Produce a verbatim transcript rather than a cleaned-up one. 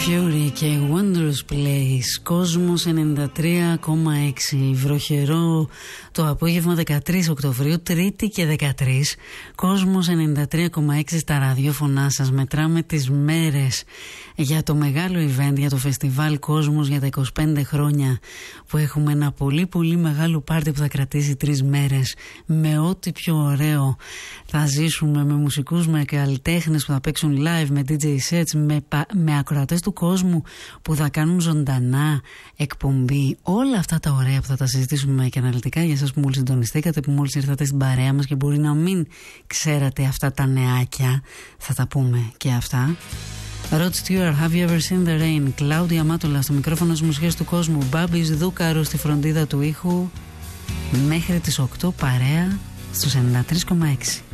Fury και Wondrous Place, Κόσμος ενενήντα τρία κόμμα έξι, βροχερό το απόγευμα δεκατρείς Οκτωβρίου, Τρίτη και δεκατρείς, Κόσμος ενενήντα τρία κόμμα έξι στα ραδιόφωνά σας. Μετράμε τις μέρες για το μεγάλο event, για το φεστιβάλ Κόσμος για τα είκοσι πέντε χρόνια, που έχουμε ένα πολύ πολύ μεγάλο πάρτι που θα κρατήσει τρεις μέρες με ό,τι πιο ωραίο θα ζήσουμε, με μουσικούς, με καλλιτέχνες που θα παίξουν live, με ντι τζέι sets, με, με ακροατές του κόσμου που θα κάνουν ζωντανά εκπομπή. Όλα αυτά τα ωραία που θα τα συζητήσουμε και αναλυτικά για εσάς που μόλις συντονιστήκατε, που μόλις ήρθατε στην παρέα μας και μπορεί να μην ξέρατε αυτά τα νεάκια, θα τα πούμε και αυτά. Rod Stewart, Have You Ever Seen the Rain, Κλάουδια Μάτολα στο μικρόφωνο της μουσικής του κόσμου, Μπάμπης Δούκαρου στη φροντίδα του ήχου. Μέχρι τις οκτώ παρέα στους ενενήντα τρία κόμμα έξι.